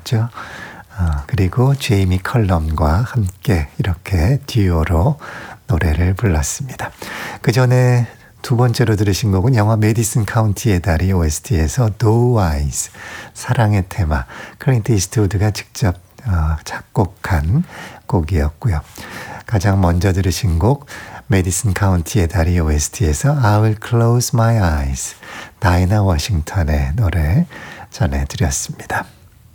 불렀죠. 그리고 제이미 컬럼과 함께 이렇게 듀오로 노래를 불렀습니다. 그 전에 두 번째로 들으신 곡은 영화 메디슨 카운티의 달이 OST에서 Doe Eyes, 사랑의 테마, 클린트 이스트우드가 직접 작곡한 곡이었고요. 가장 먼저 들으신 곡 메디슨 카운티의 달이 OST에서 I Will Close My Eyes, 다이나 워싱턴의 노래 전해드렸습니다.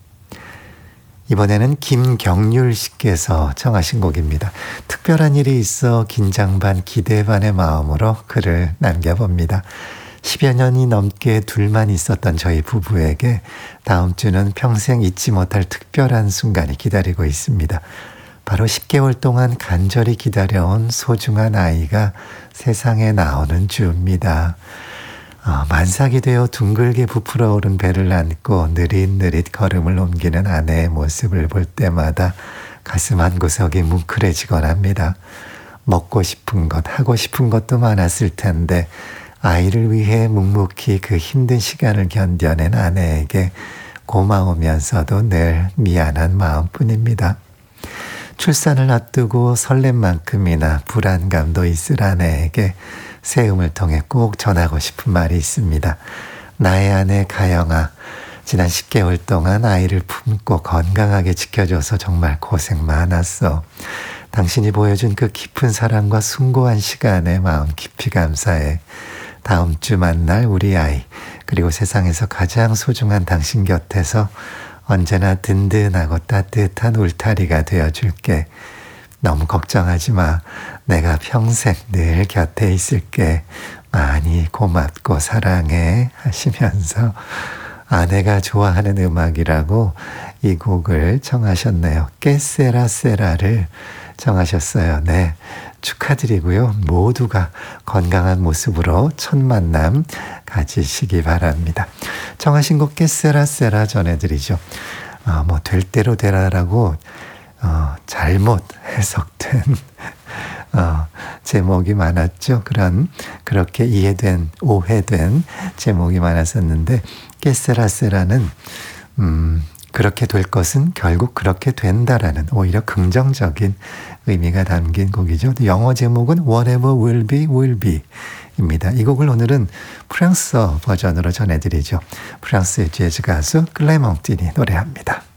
이번에는 김경률 씨께서 청하신 곡입니다. 특별한 일이 있어 긴장 반 기대 반의 마음으로 글을 남겨봅니다. 10여 년이 넘게 둘만 있었던 저희 부부에게 다음 주는 평생 잊지 못할 특별한 순간이 기다리고 있습니다. 바로 10개월 동안 간절히 기다려온 소중한 아이가 세상에 나오는 주입니다. 만삭이 되어 둥글게 부풀어 오른 배를 안고 느릿느릿 걸음을 옮기는 아내의 모습을 볼 때마다 가슴 한구석이 뭉클해지곤 합니다. 먹고 싶은 것, 하고 싶은 것도 많았을 텐데 아이를 위해 묵묵히 그 힘든 시간을 견뎌낸 아내에게 고마우면서도 늘 미안한 마음뿐입니다. 출산을 앞두고 설렘만큼이나 불안감도 있을 아내에게 세움을 통해 꼭 전하고 싶은 말이 있습니다. 나의 아내 가영아, 지난 10개월 동안 아이를 품고 건강하게 지켜줘서 정말 고생 많았어. 당신이 보여준 그 깊은 사랑과 숭고한 시간에 마음 깊이 감사해. 다음 주 만날 우리 아이, 그리고 세상에서 가장 소중한 당신 곁에서 언제나 든든하고 따뜻한 울타리가 되어줄게. 너무 걱정하지 마. 내가 평생 늘 곁에 있을게. 많이 고맙고 사랑해 하시면서 아내가 좋아하는 음악이라고 이 곡을 청하셨네요. 깨세라세라를 청하셨어요. 네, 축하드리고요. 모두가 건강한 모습으로 첫 만남 가지시기 바랍니다. 청하신 곡 깨세라세라 전해드리죠. 될 대로 되라라고 잘못 해석된 제목이 많았죠. 그렇게 오해된 제목이 많았었는데 깨세라세라는 그렇게 될 것은 결국 그렇게 된다라는 오히려 긍정적인 의미가 담긴 곡이죠. 영어 제목은 Whatever will be, will be 입니다. 이 곡을 오늘은 프랑스어 버전으로 전해드리죠. 프랑스의 재즈 가수 클레몽틴이 노래합니다.